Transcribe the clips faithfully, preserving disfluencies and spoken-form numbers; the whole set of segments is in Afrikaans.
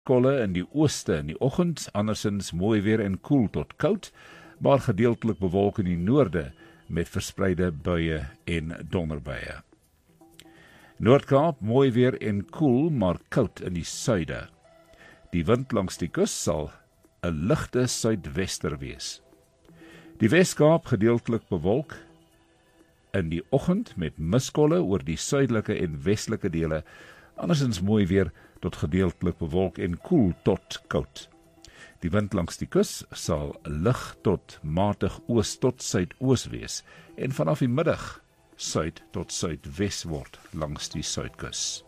kolle in die ooste in die oggend, andersins mooi weer en koel tot koud, maar gedeeltelik bewolk in die noorde met verspreide buie en donderbuie. Noord-Kaap mooi weer en koel, maar koud in die suide. Die wind langs die kus sal 'n ligte suidwester wees. Die Wes-Kaap gedeeltelik bewolk in die oggend met miskolle oor die suidelike en westelike dele, andersins mooi weer tot gedeeltelik bewolk en koel tot koud. Die wind langs die kus sal lig tot matig oos tot suidoos wees en vanaf die middag suid tot suidwes word langs die suidkus.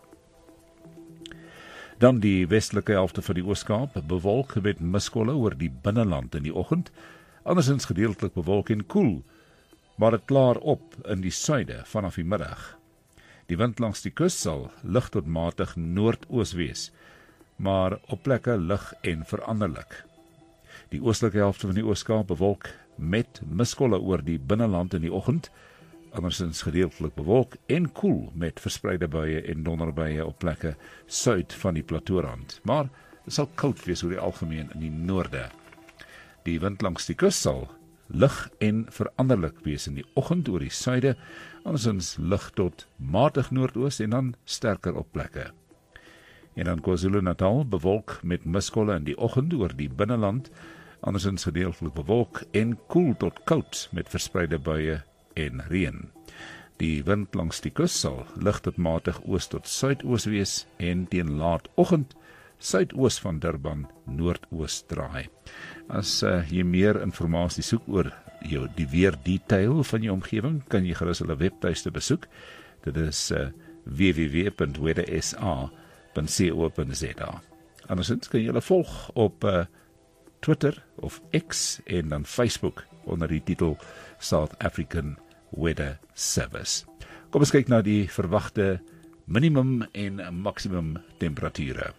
Dan die westelike helfte van die Oos-Kaap bewolk met miskolle oor die binneland in die oggend, andersins gedeeltelik bewolk en koel, maar dit klaar op in die suide vanaf die middag. Die wind langs die kus sal lig tot matig noordoos wees, maar op plekke lig en veranderlik. Die oostelike helfte van die Oos-Kaap bewolk met miskolle oor die binneland in die oggend, andersins gedeeltelik bewolk en koel met verspreide buie en donderbuie op plekke suid van die plateaurand, maar dit sal koud wees oor die algemeen in die noorde. Die wind langs die kus sal lig en veranderlik wees in die oggend oor die suide, andersins lig tot matig noordoos en dan sterker op plekke. En dan KwaZulu-Natal bewolk met miskolle in die oggend oor die binneland, andersins gedeeltelik bewolk en koel tot koud met verspreide buie en reën. Die wind langs die kus sal lig tot matig oos tot suidoos wees en teen laat oggend suidoos van Durban noordoos draai. As uh, jy meer inligting soek oor jou, die weer detail van jou omgewing, kan jy gerus hulle webtuiste besoek. Dit is uh, w w w punt weather s a punt co punt z a. Andersins kan jy hulle volg op uh, Twitter of X en dan Facebook onder die titel South African Weather Service. Kom ons kyk na die verwagte minimum en maksimum temperature.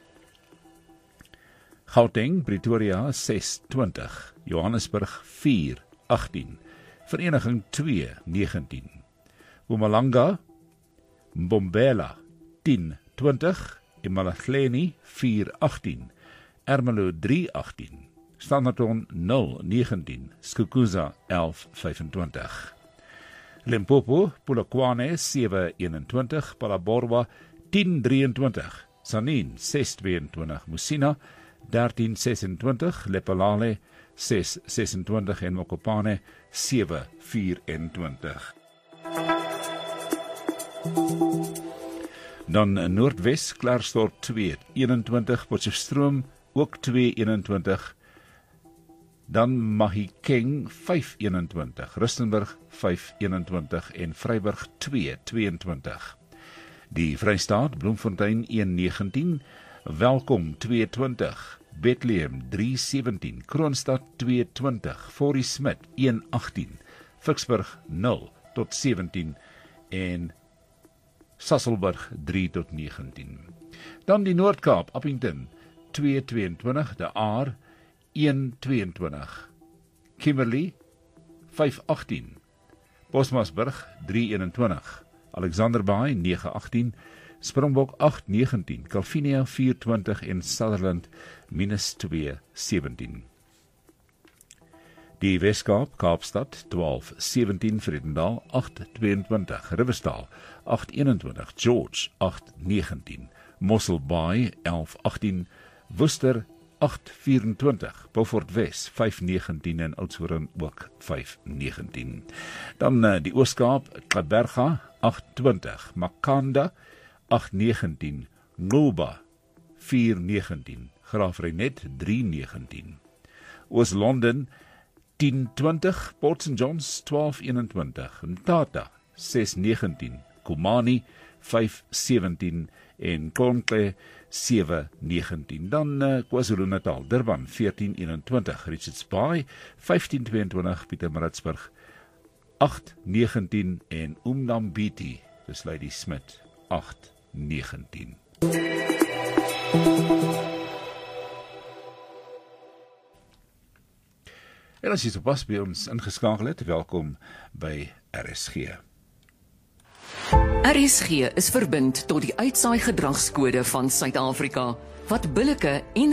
Gauteng, Pretoria ses twintig, Johannesburg vier agtien, Vereniging twee negentien, Mpumalanga, Mbombela tien twintig, Emalahleni vier agtien, Ermelo drie agtien, Standerton nul negentien, Skukuza elf vyfentwintig, Limpopo, Polokwane sewe eenentwintig, Phalaborwa tien drieëntwintig, Sanin ses tweeëntwintig, Musina dertien sesentwintig, Lephalale ses sesentwintig en Mokopane sewe vyfentwintig. Dan Noordwes, Klerksdorp twee eenentwintig, Potchefstroom ook twee eenentwintig, dan Mahikeng vyf eenentwintig, Rustenburg vyf eenentwintig en Vryburg twee tweeëntwintig. Die Vrystaat, Bloemfontein een negentien, Welkom twee twintig, Bethlehem drie sewentien, Kroonstad twee twintig, Fourie Smit een agtien, Vicksburg nul tot sewentien en Sasolburg drie tot negentien. Dan die Noord-Kaap, Appington twee tweeëntwintig, De Aar een tweeëntwintig, Kimberley vyf agtien, Bosmasburg drie eenentwintig, Alexanderbaai nege agtien, Springbok agt negentien, Calvinia vier twintig en Sutherland minus twee sewentien. Die Wes-Kaap, Kaapstad twaalf sewentien, Vredendal agt tweeëntwintig, Riversdal agt eenentwintig, George agt negentien, Mossel Bay elf agtien, Worcester agt vyfentwintig, Beaufort Wes vyf negentien en Oudtshoorn ook vyf negentien. Dan uh, die Oos-Kaap, Kaapberga agt twintig, Makanda agt negentien, Ngqoba vier negentien, Graafrenet drie negentien, Oos-London tien twintig, Port Saint Johns twaalf eenentwintig, Mthatha ses negentien, Komani vyf sewentien en Kontle sewe negentien. Dan uh, KwaZulu-Natal, Durban veertien eenentwintig, Richards Bay vyftien tweeëntwintig, Pietermaritzburg agt negentien en Umnambiti, dis Lady Smith agt negentien. En as jy sopas by ons ingeskakel het, welkom by R S G. R S G is verbind tot die uitsaai gedragskode van Suid-Afrika. wat billike en